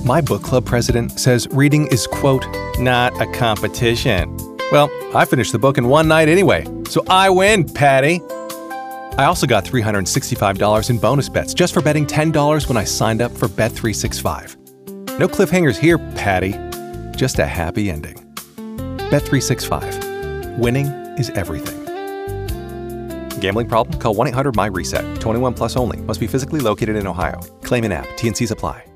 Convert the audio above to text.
My book club president says reading is, quote, not a competition. Well, I finished the book in one night anyway, so I win, Patty. I also got $365 in bonus bets just for betting $10 when I signed up for Bet365. No cliffhangers here, Patty. Just a happy ending. Bet365. Winning is everything. Gambling problem? Call 1-800-MY-RESET. 21 plus only. Must be physically located in Ohio. Claim in app. T&Cs apply.